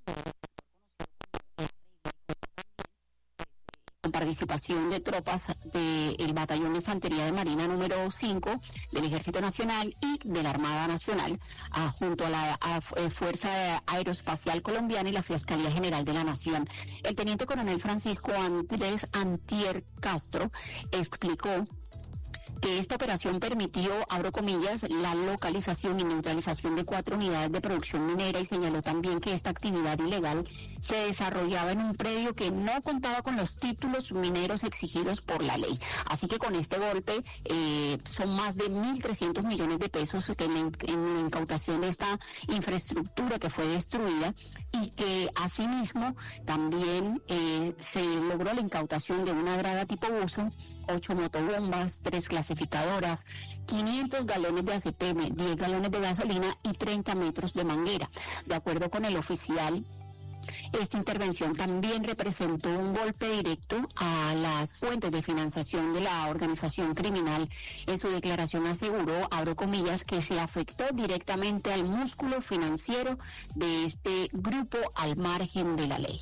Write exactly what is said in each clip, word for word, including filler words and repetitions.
con participación de tropas del Batallón de Infantería de Marina número cinco del Ejército Nacional y de la Armada Nacional, a, junto a la a, a Fuerza Aeroespacial Colombiana y la Fiscalía General de la Nación. El teniente coronel Francisco Andrés Antier Castro explicó que esta operación permitió, abro comillas, la localización y neutralización de cuatro unidades de producción minera, y señaló también que esta actividad ilegal se desarrollaba en un predio que no contaba con los títulos mineros exigidos por la ley. Así que con este golpe eh, son más de mil trescientos millones de pesos que en, en la incautación de esta infraestructura que fue destruida, y que asimismo también eh, se logró la incautación de una draga tipo buzo, ocho motobombas, tres clasificadoras, quinientos galones de A C P M, diez galones de gasolina y treinta metros de manguera. De acuerdo con el oficial, esta intervención también representó un golpe directo a las fuentes de financiación de la organización criminal. En su declaración aseguró, abro comillas, que se afectó directamente al músculo financiero de este grupo al margen de la ley.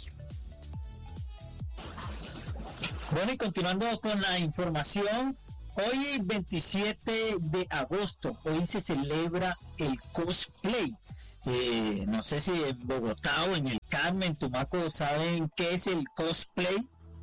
Bueno, y continuando con la información, hoy veintisiete de agosto, hoy se celebra el cosplay. Eh, no sé si en Bogotá o en el Carmen, Tumaco, ¿saben qué es el cosplay?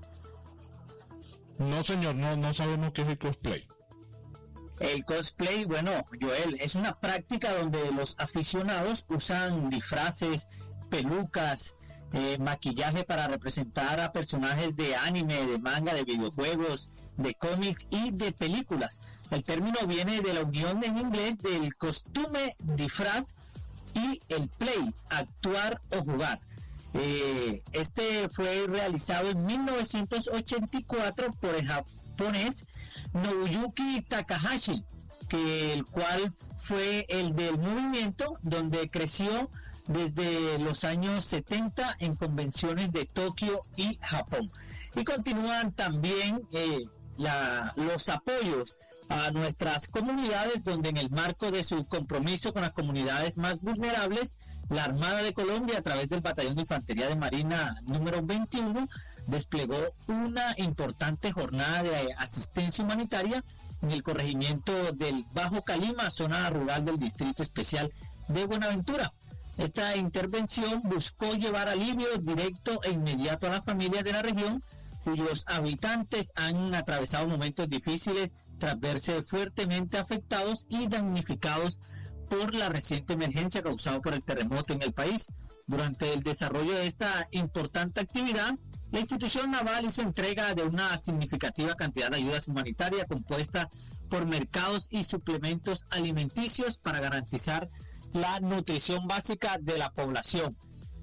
No, señor, no, no sabemos qué es el cosplay. El cosplay, bueno, Joel, es una práctica donde los aficionados usan disfraces, pelucas, eh, maquillaje para representar a personajes de anime, de manga, de videojuegos, de cómics y de películas. El término viene de la unión en inglés del costume, disfraz, y el play, actuar o jugar. Eh, este fue realizado en mil novecientos ochenta y cuatro por el japonés Nobuyuki Takahashi, que el cual fue el del movimiento, donde creció desde los años setenta en convenciones de Tokio y Japón. Y continúan también eh, la, los apoyos a nuestras comunidades, donde en el marco de su compromiso con las comunidades más vulnerables, la Armada de Colombia, a través del Batallón de Infantería de Marina número veintiuno, desplegó una importante jornada de asistencia humanitaria en el corregimiento del Bajo Calima, zona rural del Distrito Especial de Buenaventura. Esta intervención buscó llevar alivio directo e inmediato a las familias de la región, cuyos habitantes han atravesado momentos difíciles tras verse fuertemente afectados y damnificados por la reciente emergencia causada por el terremoto en el país. Durante el desarrollo de esta importante actividad, la institución naval hizo entrega de una significativa cantidad de ayudas humanitarias compuesta por mercados y suplementos alimenticios para garantizar la nutrición básica de la población.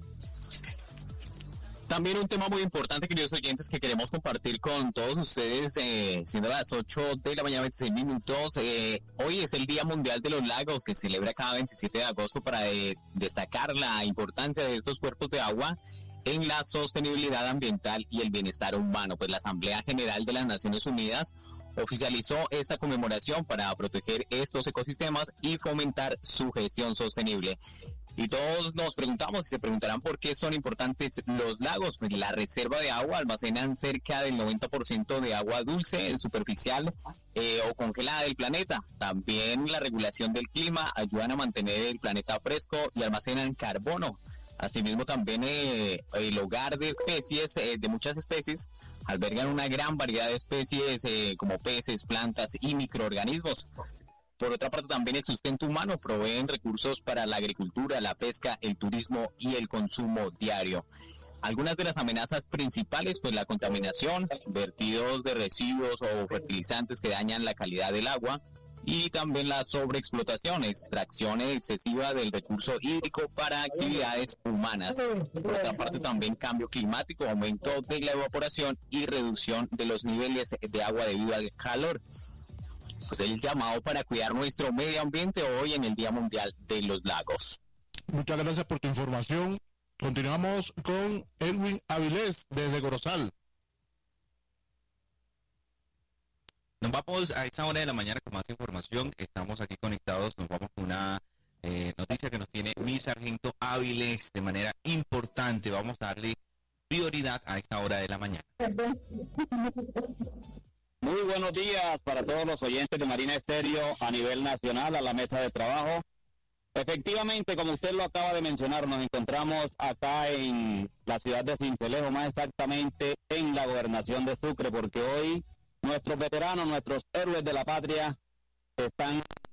También un tema muy importante, queridos oyentes, que queremos compartir con todos ustedes, eh, siendo las ocho de la mañana, veintiséis minutos. Eh, hoy es el Día Mundial de los Lagos, que se celebra cada veintisiete de agosto para eh, destacar la importancia de estos cuerpos de agua en la sostenibilidad ambiental y el bienestar humano. Pues la Asamblea General de las Naciones Unidas oficializó esta conmemoración para proteger estos ecosistemas y fomentar su gestión sostenible. Y todos nos preguntamos y se preguntarán por qué son importantes los lagos. Pues la reserva de agua almacenan cerca del noventa por ciento de agua dulce, superficial eh, o congelada del planeta. También la regulación del clima ayudan a mantener el planeta fresco y almacenan carbono. Asimismo, también eh, el hogar de especies, eh, de muchas especies, albergan una gran variedad de especies eh, como peces, plantas y microorganismos. Por otra parte, también el sustento humano proveen recursos para la agricultura, la pesca, el turismo y el consumo diario. Algunas de las amenazas principales, pues la contaminación, vertidos de residuos o fertilizantes que dañan la calidad del agua, y también la sobreexplotación, extracción excesiva del recurso hídrico para actividades humanas. Por otra parte, también cambio climático, aumento de la evaporación y reducción de los niveles de agua debido al calor. Pues el llamado para cuidar nuestro medio ambiente hoy en el Día Mundial de los Lagos. Muchas gracias por tu información. Continuamos con Edwin Avilés desde Corozal. Nos vamos a esta hora de la mañana con más información. Estamos aquí conectados, nos vamos con una Eh, noticia que nos tiene mi sargento Áviles de manera importante. Vamos a darle prioridad a esta hora de la mañana. Muy buenos días para todos los oyentes de Marina Estéreo a nivel nacional, a la mesa de trabajo. Efectivamente, como usted lo acaba de mencionar, nos encontramos acá en la ciudad de Sincelejo, más exactamente en la gobernación de Sucre, porque hoy nuestros veteranos, nuestros héroes de la patria están